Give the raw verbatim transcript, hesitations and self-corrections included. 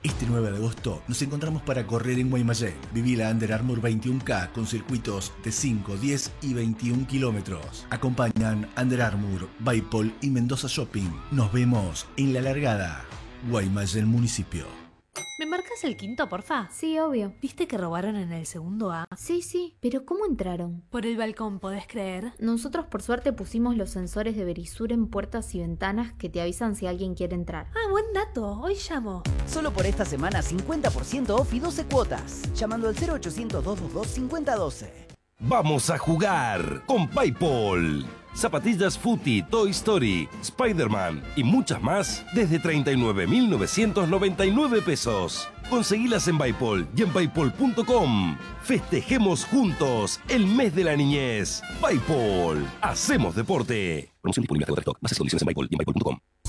Este nueve de agosto nos encontramos para correr en Guaymallén. Viví la Under Armour veintiuno K con circuitos de cinco, diez y veintiún kilómetros. Acompañan Under Armour, Bipol y Mendoza Shopping. Nos vemos en la largada. Guaymallén Municipio. ¿Me marcas el quinto, porfa? Sí, obvio. ¿Viste que robaron en el segundo A? Sí, sí, pero ¿cómo entraron? Por el balcón, ¿podés creer? Nosotros por suerte pusimos los sensores de Verisur en puertas y ventanas que te avisan si alguien quiere entrar. Ah, buen dato. Hoy llamo. Solo por esta semana cincuenta por ciento off y doce cuotas. Llamando al cero ochocientos, doscientos veintidós, cincuenta doce. Vamos a jugar con Bipol. Zapatillas Footy, Toy Story, Spider-Man y muchas más desde treinta y nueve mil novecientos noventa y nueve pesos. Conseguilas en Bipol y en bipol punto com. Festejemos juntos el mes de la niñez. Bipol. Hacemos deporte. Promoción disponible hasta agotar stock. Bases y condiciones en Bipol y en bipol punto com.